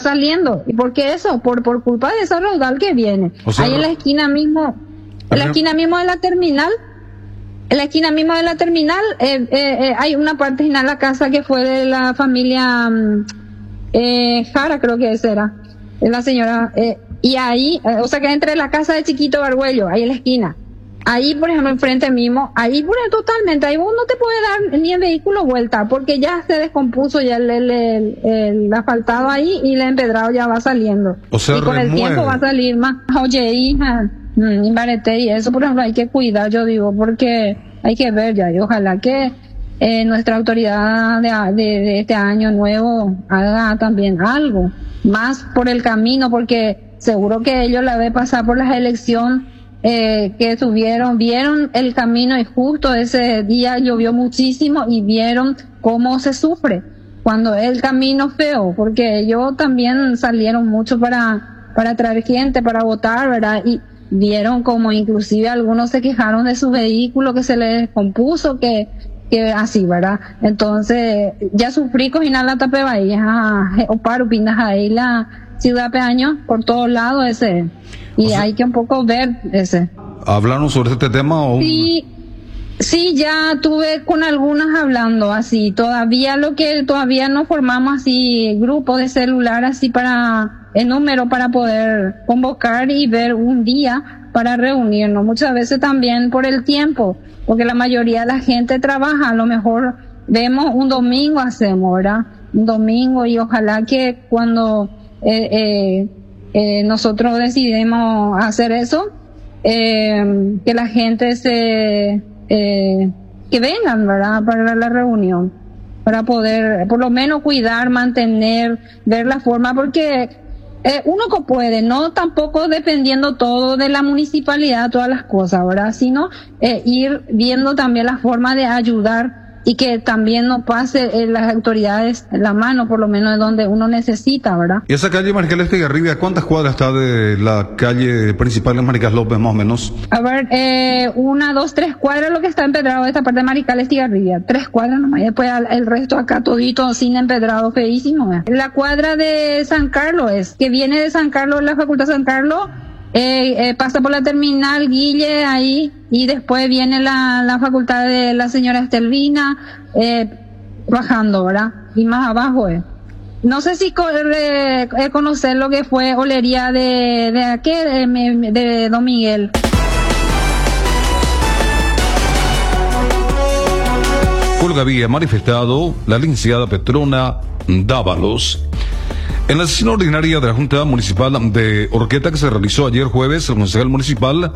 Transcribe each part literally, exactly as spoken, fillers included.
saliendo. ¿Y por qué eso? Por, por culpa de esa raudal que viene. O sea, ahí en la esquina mismo, en la esquina mismo de la terminal, en la esquina mismo de la terminal, eh, eh, eh, hay una parte en la casa que fue de la familia eh, Jara, creo que esa era, la señora, eh, y ahí, eh, o sea que entre la casa de Chiquito Barguello, ahí en la esquina, ahí por ejemplo enfrente mismo, ahí por totalmente, ahí vos no te puede dar ni el vehículo vuelta, porque ya se descompuso ya el, el, el, el asfaltado ahí y el empedrado ya va saliendo. O sea, y con remueve. el tiempo va a salir más. Oye, hija, mmm, Imbarete, y eso por ejemplo hay que cuidar, yo digo, porque hay que ver ya, y ojalá que eh, nuestra autoridad de, de, de este año nuevo haga también algo más por el camino, porque seguro que ellos la vez pasar por las elecciones eh, que tuvieron, vieron el camino y justo ese día llovió muchísimo y vieron cómo se sufre cuando es el camino feo, porque ellos también salieron mucho para, para traer gente, para votar, ¿verdad? Y vieron como inclusive algunos se quejaron de su vehículo que se les descompuso, que que así, ¿verdad? Entonces, ya sufrí con la tape bahía, o paro pindas ahí la ciudad peaño por todos lados ese. Y o sea, hay que un poco ver ese. ¿Hablaron sobre este tema o...? Sí, sí, ya tuve con algunas hablando así. Todavía lo que, todavía no formamos así grupo de celular así para, el número para poder convocar y ver un día para reunirnos. Muchas veces también por el tiempo, porque la mayoría de la gente trabaja, a lo mejor vemos un domingo hacemos, ¿verdad? Un domingo y ojalá que cuando eh, eh, eh, nosotros decidimos hacer eso, eh, que la gente se, eh, que vengan, ¿verdad? Para la reunión, para poder por lo menos cuidar, mantener, ver la forma, porque Eh, uno que puede, no tampoco dependiendo todo de la municipalidad, todas las cosas, ¿verdad? Sino eh, ir viendo también la forma de ayudar y que también no pase eh, las autoridades la mano, por lo menos de donde uno necesita, ¿verdad? ¿Y esa calle Maricel Estigarribia, cuántas cuadras está de la calle principal de Maricas López, más o menos? A ver, eh, una, dos, tres cuadras lo que está empedrado de esta parte de Maricel Estigarribia. Tres cuadras nomás, y después el resto acá todito sin empedrado, feísimo. ¿eh? La cuadra de San Carlos es, que viene de San Carlos, la Facultad San Carlos, Eh, eh, pasa por la terminal Guille ahí y después viene la, la facultad de la señora Estelvina eh, bajando, ¿verdad? Y más abajo es. Eh. No sé si co- eh, conocer lo que fue olería de de qué de, de Don Miguel. Olga había manifestado la licenciada Petrona Dávalos. En la sesión ordinaria de la Junta Municipal de Orqueta que se realizó ayer jueves, el concejal municipal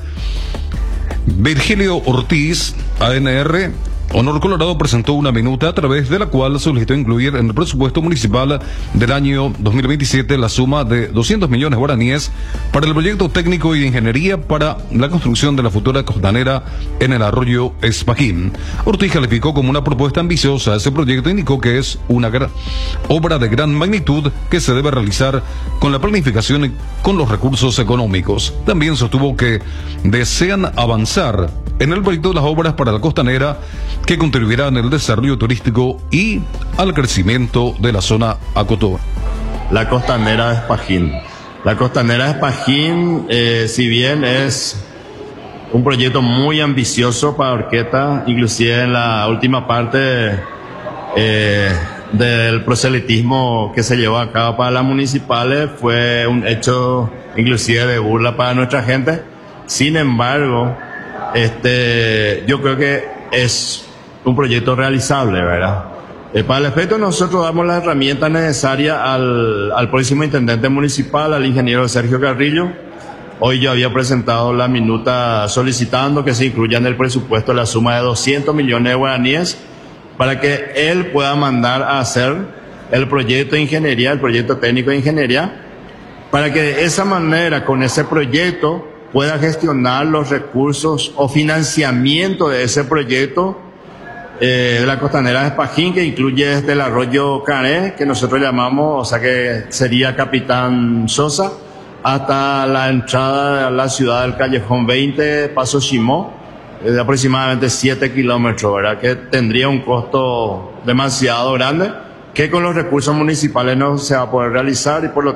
Virgilio Ortiz, A N R, Honor Colorado, presentó una minuta a través de la cual solicitó incluir en el presupuesto municipal del año dos mil veintisiete la suma de doscientos millones guaraníes para el proyecto técnico y de ingeniería para la construcción de la futura costanera en el arroyo Espajín. Ortiz calificó como una propuesta ambiciosa ese proyecto, indicó que es una gran obra de gran magnitud que se debe realizar con la planificación y con los recursos económicos. También sostuvo que desean avanzar en el proyecto de las obras para la costanera que contribuirán al desarrollo turístico y al crecimiento de la zona Acotó. La costanera de Espajín. La costanera de Espajín, eh, si bien es un proyecto muy ambicioso para Orqueta, inclusive en la última parte eh, del proselitismo que se llevó a cabo para las municipales, fue un hecho inclusive de burla para nuestra gente. Sin embargo, este, yo creo que es un proyecto realizable, ¿verdad? Eh, para el efecto, nosotros damos las herramientas necesarias al, al próximo intendente municipal, al ingeniero Sergio Carrillo. Hoy yo había presentado la minuta solicitando que se incluya en el presupuesto la suma de doscientos millones de guaraníes para que él pueda mandar a hacer el proyecto de ingeniería, el proyecto técnico de ingeniería, para que de esa manera, con ese proyecto, pueda gestionar los recursos o financiamiento de ese proyecto eh, de la costanera de Espajín, que incluye desde el arroyo Caré, que nosotros llamamos, o sea que sería Capitán Sosa, hasta la entrada a la ciudad del Callejón veinte, Paso Chimó, de aproximadamente siete kilómetros, ¿verdad? Que tendría un costo demasiado grande, que con los recursos municipales no se va a poder realizar y por lo